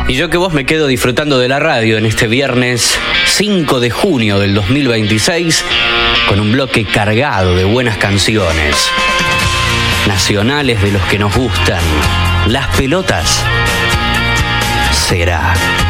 Y yo que vos me quedo disfrutando de la radio en este viernes 5 de junio del 2026 con un bloque cargado de buenas canciones nacionales de los que nos gustan. Las pelotas será.